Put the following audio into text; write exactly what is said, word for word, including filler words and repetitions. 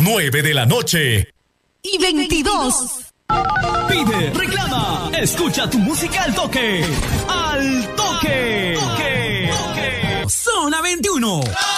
nueve de la noche. Y veintidós. Pide, reclama, escucha tu música al toque. Al toque. Toque. Toque. Zona veintiuno.